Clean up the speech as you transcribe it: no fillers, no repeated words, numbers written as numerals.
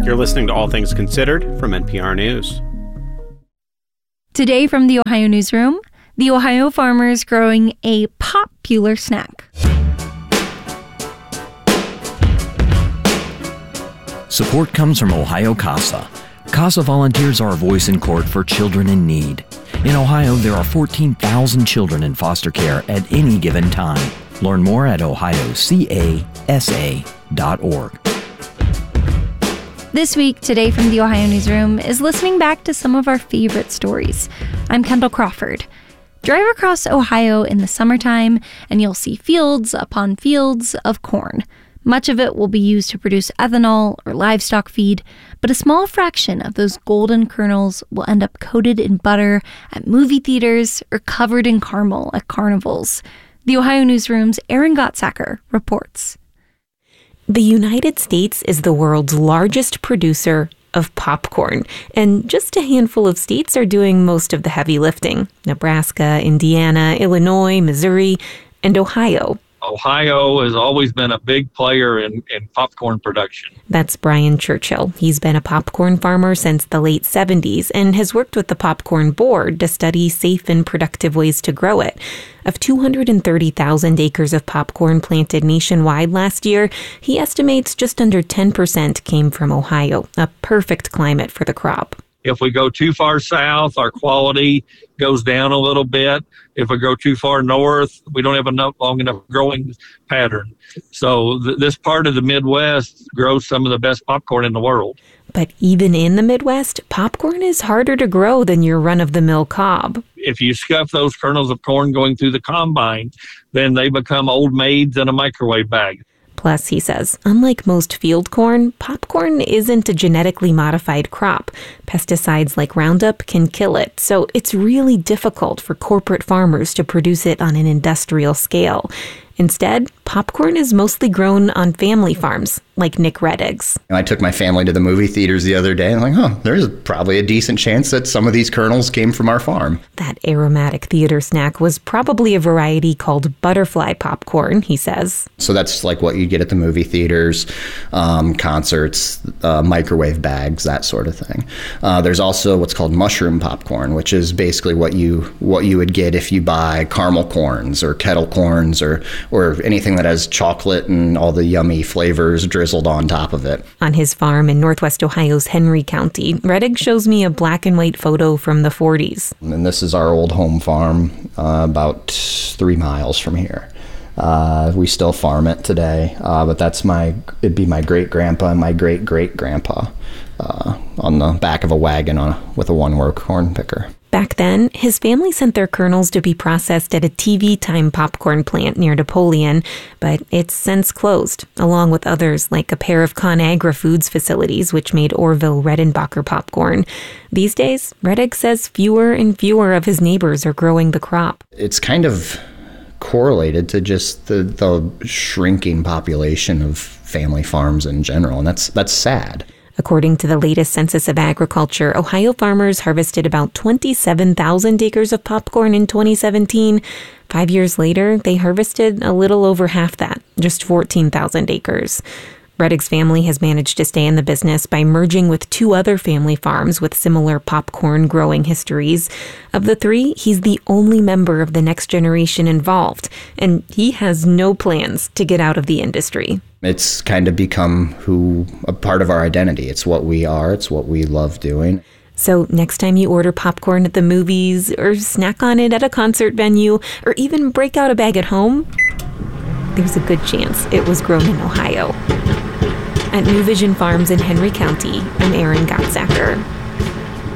You're listening to All Things Considered from NPR News. Today from the Ohio Newsroom, the Ohio farmers growing a popular snack. Support comes from Ohio CASA. CASA volunteers are a voice in court for children in need. In Ohio, there are 14,000 children in foster care at any given time. Learn more at ohiocasa.org. This week, Today from the Ohio Newsroom is listening back to some of our favorite stories. I'm Kendall Crawford. Drive across Ohio in the summertime, and you'll see fields upon fields of corn. Much of it will be used to produce ethanol or livestock feed, but a small fraction of those golden kernels will end up coated in butter at movie theaters or covered in caramel at carnivals. The Ohio Newsroom's Aaron Gottsacker reports. The United States is the world's largest producer of popcorn, and just a handful of states are doing most of the heavy lifting. Nebraska, Indiana, Illinois, Missouri, and Ohio. Ohio has always been a big player in popcorn production. That's Brian Churchill. He's been a popcorn farmer since the late 70s and has worked with the Popcorn Board to study safe and productive ways to grow it. Of 230,000 acres of popcorn planted nationwide last year, he estimates just under 10% came from Ohio, a perfect climate for the crop. If we go too far south, our quality goes down a little bit. If we go too far north, we don't have long enough growing pattern. So this part of the Midwest grows some of the best popcorn in the world. But even in the Midwest, popcorn is harder to grow than your run-of-the-mill cob. If you scuff those kernels of corn going through the combine, then they become old maids in a microwave bag. Plus, he says, unlike most field corn, popcorn isn't a genetically modified crop. Pesticides like Roundup can kill it, so it's really difficult for corporate farmers to produce it on an industrial scale. Instead, popcorn is mostly grown on family farms, like Nick Redig's. I took my family to the movie theaters the other day and I'm like, there's probably a decent chance that some of these kernels came from our farm. That aromatic theater snack was probably a variety called butterfly popcorn, he says. So that's like what you get at the movie theaters, concerts, microwave bags, that sort of thing. There's also what's called mushroom popcorn, which is basically what you would get if you buy caramel corns or kettle corns or anything that has chocolate and all the yummy flavors drizzled on top of it. On his farm in northwest Ohio's Henry County, Redig shows me a black and white photo from the 40s. And this is our old home farm, about 3 miles from here. We still farm it today, but it'd be my great-grandpa and my great-great-grandpa on the back of a wagon with a one-work corn picker. Back then, his family sent their kernels to be processed at a TV Time popcorn plant near Napoleon, but it's since closed, along with others like a pair of ConAgra Foods facilities, which made Orville Redenbacher popcorn. These days, Redig says fewer and fewer of his neighbors are growing the crop. It's kind of correlated to just the shrinking population of family farms in general, and that's sad. According to the latest Census of Agriculture, Ohio farmers harvested about 27,000 acres of popcorn in 2017. 5 years later, they harvested a little over half that, just 14,000 acres. Redig's family has managed to stay in the business by merging with 2 other family farms with similar popcorn growing histories. Of the 3, he's the only member of the next generation involved, and he has no plans to get out of the industry. It's kind of become a part of our identity. It's what we are. It's what we love doing. So next time you order popcorn at the movies or snack on it at a concert venue or even break out a bag at home, there's a good chance it was grown in Ohio. At New Vision Farms in Henry County, I'm Aaron Gottsacker.